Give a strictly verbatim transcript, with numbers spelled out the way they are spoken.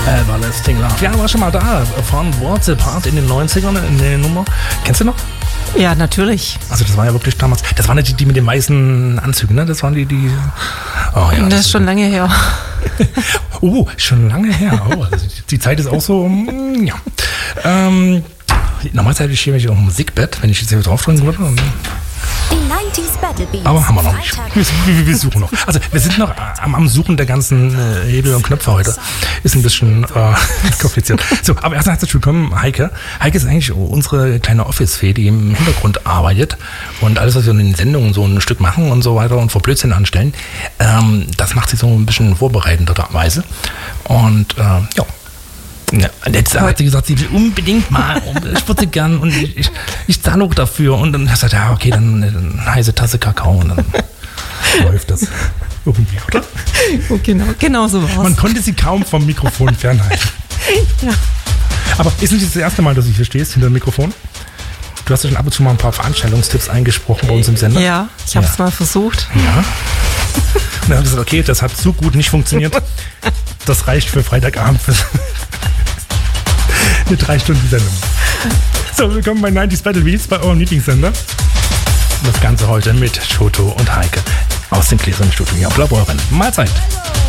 Everlasting Love. Ja, war schon mal da. Von What's Apart in den neunzigern in der Nummer. Kennst du noch? Ja, natürlich. Also das war ja wirklich damals, das waren ja die, die mit den weißen Anzügen, ne? Das waren die, die... Oh, ja, das, das ist schon lange her. Oh, schon lange her. Oh, also die Zeit ist auch so, ja. Ähm, normalerweise hätte ich hier auf dem Musikbett, wenn ich jetzt hier draufdrücken würde. Die neunziger Battle Beats. Aber haben wir noch nicht. Wir, wir, wir suchen noch. Also wir sind noch am, am Suchen der ganzen äh, Hebel und Knöpfe heute. Ist ein bisschen äh, kompliziert. So, aber erst herzlich willkommen, Heike. Heike ist eigentlich unsere kleine Office-Fee, die im Hintergrund arbeitet. Und alles, was wir in den Sendungen so ein Stück machen und so weiter und vor Blödsinn anstellen, ähm, das macht sie so ein bisschen vorbereitenderweise. Und äh, ja. Ja, jetzt hat sie gesagt, sie will unbedingt mal, ich würde sie gern und ich, ich, ich zahle auch dafür. Und dann hat sie gesagt, ja, okay, dann eine heiße Tasse Kakao und dann läuft das irgendwie, oder? Oh, genau, genau so war's. Man konnte sie kaum vom Mikrofon fernhalten. Ja. Aber ist nicht das erste Mal, dass du hier stehst, hinter dem Mikrofon? Du hast ja schon ab und zu mal ein paar Veranstaltungstipps eingesprochen bei uns im Sender. Ja, ich habe es ja. mal versucht. Ja. Und dann haben wir gesagt, okay, das hat so gut nicht funktioniert. Das reicht für Freitagabend. Eine drei Stunden Sendung. So, willkommen bei neunziger Battle Beats, bei eurem Lieblingssender. Das Ganze heute mit Shoto und Heike aus dem Gläsernen Studio hier auf Blaubeuren. Mahlzeit!